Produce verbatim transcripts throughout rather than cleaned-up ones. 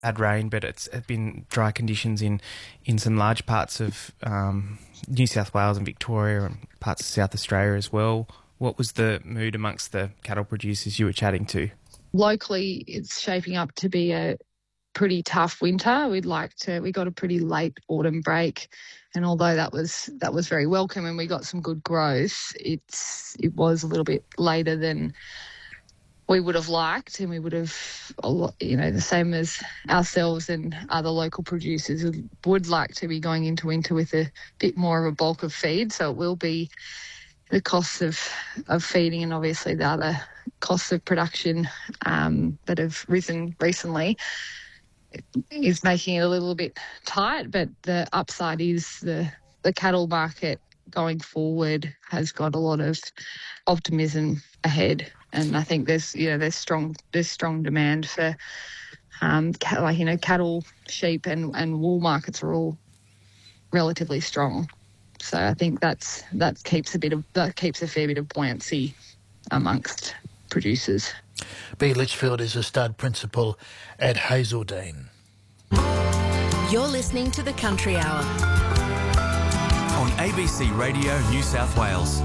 had rain, but it's been dry conditions in, in some large parts of um, New South Wales and Victoria and parts of South Australia as well. What was the mood amongst the cattle producers you were chatting to? Locally, it's shaping up to be a pretty tough winter. We'd like to. We got a pretty late autumn break, and although that was that was very welcome and we got some good growth, it's it was a little bit later than we would have liked, and we would have, you know, the same as ourselves and other local producers would like to be going into winter with a bit more of a bulk of feed. So it will be the costs of, of feeding and obviously the other costs of production um, that have risen recently is making it a little bit tight. But the upside is the, the cattle market going forward has got a lot of optimism ahead. And I think there's, you know, there's strong, there's strong demand for, um, like, you know, cattle, sheep and, and wool markets are all relatively strong. So I think that's, that keeps a bit of, that keeps a fair bit of buoyancy amongst producers. B. Litchfield is a stud principal at Hazeldean. You're listening to The Country Hour on A B C Radio New South Wales.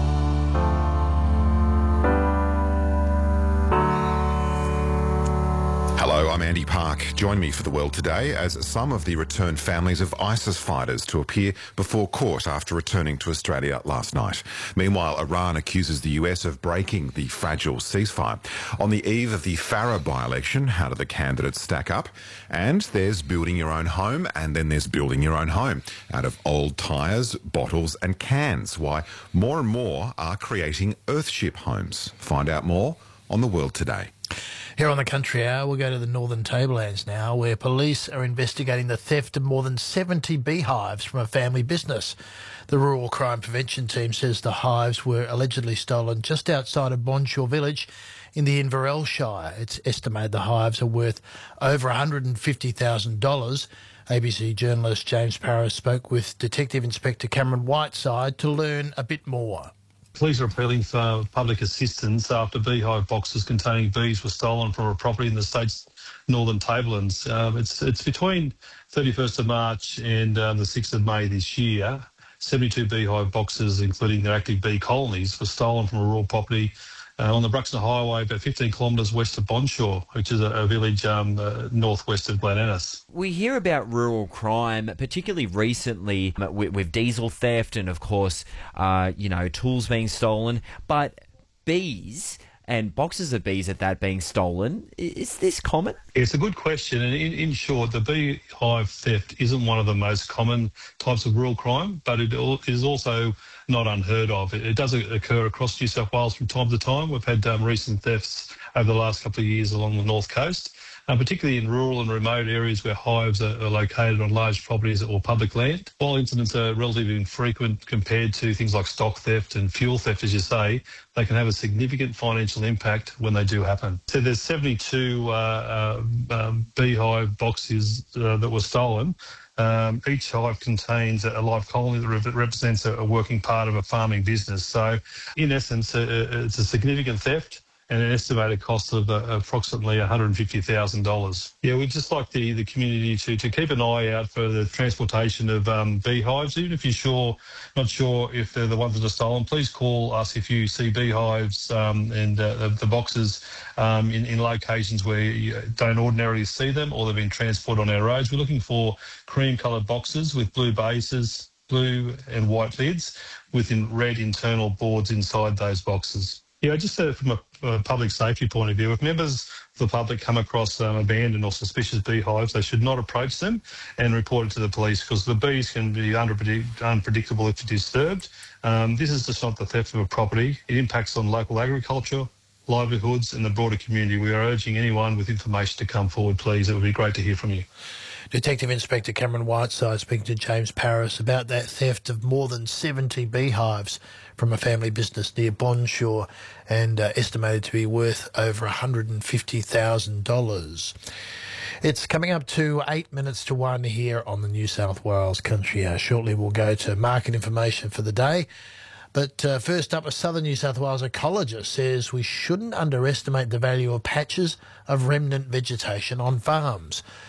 Hello, I'm Andy Park. Join me for The World Today as some of the returned families of ISIS fighters to appear before court after returning to Australia last night. Meanwhile, Iran accuses the U S of breaking the fragile ceasefire. On the eve of the Farah by-election, how do the candidates stack up? And there's building your own home, and then there's building your own home out of old tyres, bottles and cans. Why more and more are creating Earthship homes. Find out more on The World Today. Here on the Country Hour, we'll go to the Northern Tablelands now, where police are investigating the theft of more than seventy beehives from a family business. The Rural Crime Prevention Team says the hives were allegedly stolen just outside of Bonshaw Village in the Inverell Shire. It's estimated the hives are worth over one hundred fifty thousand dollars. A B C journalist James Paris spoke with Detective Inspector Cameron Whiteside to learn a bit more. Police are appealing for public assistance after beehive boxes containing bees were stolen from a property in the state's Northern Tablelands. Um, it's it's between thirty-first of March and um, the sixth of May this year. seventy-two beehive boxes, including their active bee colonies, were stolen from a rural property uh, on the Bruxton Highway, about fifteen kilometres west of Bonshaw, which is a, a village um, uh, northwest of Glen Innes. We hear about rural crime, particularly recently with, with diesel theft and, of course, uh, you know, tools being stolen. But bees and boxes of bees at that being stolen, is this common? It's a good question. And in, in short, the beehive theft isn't one of the most common types of rural crime, but it is also not unheard of. It, it does occur across New South Wales from time to time. We've had um, recent thefts over the last couple of years along the north coast. Uh, particularly in rural and remote areas where hives are, are located on large properties or public land. While incidents are relatively infrequent compared to things like stock theft and fuel theft, as you say, they can have a significant financial impact when they do happen. So there's seventy-two uh, uh, um, beehive boxes uh, that were stolen. Um, each hive contains a live colony that re- represents a, a working part of a farming business. So in essence, uh, it's a significant theft and an estimated cost of uh, approximately one hundred fifty thousand dollars. Yeah, we'd just like the, the community to, to keep an eye out for the transportation of um, beehives. Even if you're sure, not sure if they're the ones that are stolen, please call us if you see beehives um, and uh, the, the boxes um, in, in locations where you don't ordinarily see them or they've been transported on our roads. We're looking for cream-coloured boxes with blue bases, blue and white lids, with in red internal boards inside those boxes. Yeah, just uh, from a, a public safety point of view, if members of the public come across um, abandoned or suspicious beehives, they should not approach them and report it to the police, because the bees can be unpredict- unpredictable if disturbed. Um, this is just not the theft of a property. It impacts on local agriculture, livelihoods and the broader community. We are urging anyone with information to come forward, please. It would be great to hear from you. Detective Inspector Cameron Whiteside speaking to James Paris about that theft of more than seventy beehives from a family business near Bonshaw and uh, estimated to be worth over one hundred fifty thousand dollars. It's coming up to eight minutes to one here on the New South Wales Country Hour. Shortly we'll go to market information for the day. But uh, first up, a Southern New South Wales ecologist says we shouldn't underestimate the value of patches of remnant vegetation on farms.